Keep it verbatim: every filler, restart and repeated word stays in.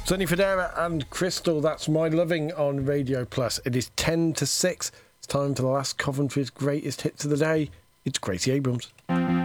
Sonny Fodera and Crystal, that's My Loving on Radio Plus. It is ten to six. It's time for the last Coventry's greatest hits of the day. It's Gracie Abrams.